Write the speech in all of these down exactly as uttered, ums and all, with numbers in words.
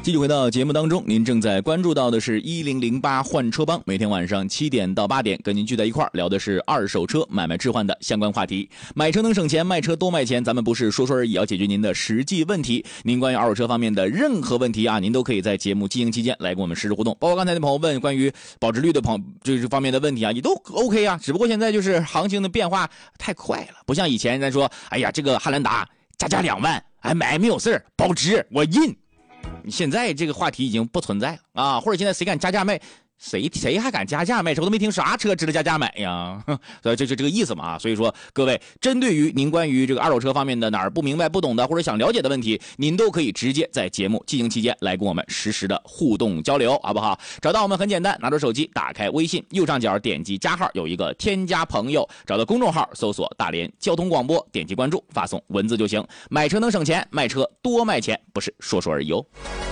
继续回到节目当中，您正在关注到的是一零零八换车帮，每天晚上七点到八点跟您聚在一块儿聊的是二手车买卖置换的相关话题。买车能省钱，卖车多卖钱，咱们不是说说而已，要解决您的实际问题。您关于二手车方面的任何问题啊，您都可以在节目进行期间来跟我们实时互动。包括刚才的朋友问关于保值率的朋这个方面的问题啊，也都 OK 啊。只不过现在就是行情的变化太快了，不像以前咱说，哎呀，这个汉兰达加价两万，哎买没有事儿，保值我印。现在这个话题已经不存在了啊，或者现在谁敢加价卖，谁谁还敢加价卖车？我都没听啥车值得加价买呀，所以这就这个意思嘛啊。所以说各位，针对于您关于这个二手车方面的哪儿不明白、不懂的或者想了解的问题，您都可以直接在节目进行期间来跟我们实时的互动交流，好不好？找到我们很简单，拿出手机，打开微信，右上角点击加号，有一个添加朋友，找到公众号，搜索大连交通广播，点击关注，发送文字就行。买车能省钱，卖车多卖钱，不是说说而已哦。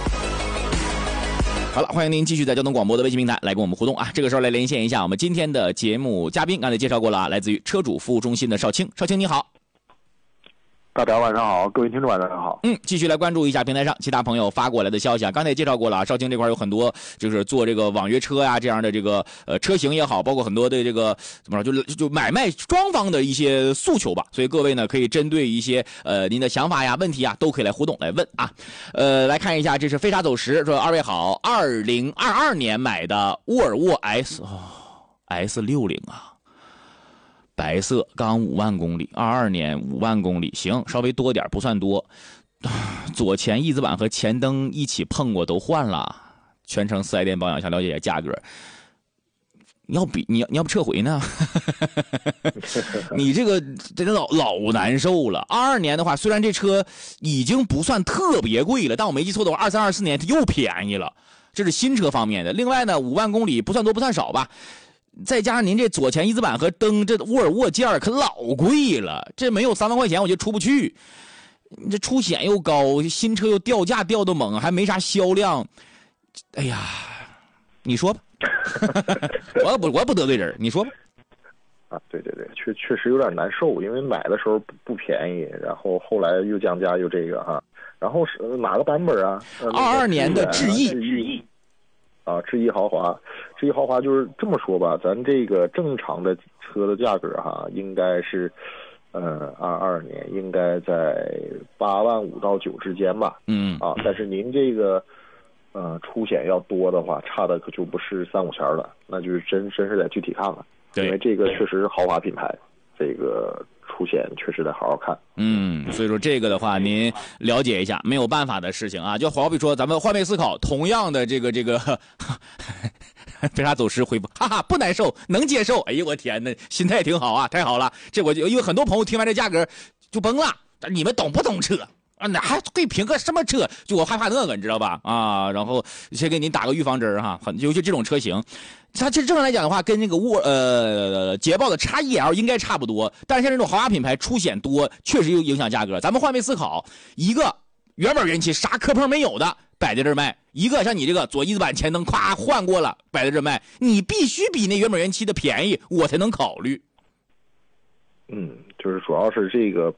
好了，欢迎您继续在交通广播的微信平台来跟我们互动啊！这个时候来连线一下我们今天的节目嘉宾，刚才介绍过了啊，来自于车主服务中心的邵青。邵青你好。 大家晚上好，各位听众晚上好。 嗯，继续来关注一下平台上其他朋友发过来的消息啊。刚才也介绍过了啊，邵青这块有很多就是做这个网约车呀、啊、这样的这个呃车型也好，包括很多的这个怎么说，就就买卖双方的一些诉求吧。所以各位呢可以针对一些呃您的想法呀、问题啊，都可以来互动来问啊。呃，来看一下，这是飞沙走石说，二位好，二零二二年买的沃尔沃 S 哦 S 六十 啊。白色刚五万公里，二二年五万公里，行，稍微多点不算多。左前翼子板和前灯一起碰过，都换了，全程四 S 店保养，想了解一下价格。你要比你要你要不撤回呢？你这个真的老老难受了。二二年的话，虽然这车已经不算特别贵了，但我没记错的话，二三二四年它又便宜了，这是新车方面的。另外呢，五万公里不算多不算少吧。再加上您这左前翼子板和灯，这沃尔沃件可老贵了，这没有三万块钱我就出不去。这出险又高，新车又掉价掉得猛，还没啥销量。哎呀，你说吧，我不我不得罪人，你说吧。 啊，对对对，确确实有点难受，因为买的时候不不便宜，然后后来又降价又这个哈，然后是哪个版本啊？ 二二年的智逸。 智逸啊，智逸豪华，智逸豪华就是这么说吧，咱这个正常的车的价格哈，应该是，呃，二二年应该在八万五到九之间吧。嗯。啊，但是您这个，呃，出险要多的话，差的可就不是三五千了，那就是真真是得具体看看。 对。 因为这个确实是豪华品牌，这个出险确实得好好看。 嗯，所以说这个的话，您了解一下，没有办法的事情啊。就好比说，咱们换位思考，同样的这个这个，飞沙走石回复，哈哈，不难受，能接受。哎呦我天哪，心态挺好啊，太好了。这我就因为很多朋友听完这价格就崩了，你们懂不懂车？啊，那还会评个什么车？就我害怕那个，你知道吧？啊，然后先给您打个预防针哈，很尤其这种车型，它其实正常来讲的话，跟那个沃呃捷豹的 X E L 应该差不多，但是像这种豪华品牌出险多，确实有影响价格。咱们换位思考，一个原本原漆啥磕碰没有的摆在这儿卖，一个像你这个左翼子板前灯咵换过了摆在这儿卖，你必须比那原本原漆的便宜，我才能考虑。 嗯，就是主要是这个